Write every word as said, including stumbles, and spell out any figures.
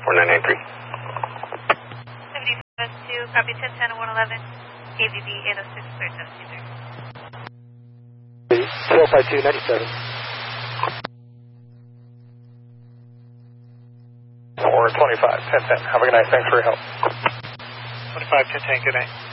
four nine nine three. seventy-seven two, copy ten ten one eleven, A V B eight oh six, clear seven two three. twelve five two ninety-seven. Or twenty-five ten ten. Have a good night. Thanks for your help. twenty-five ten ten, good night.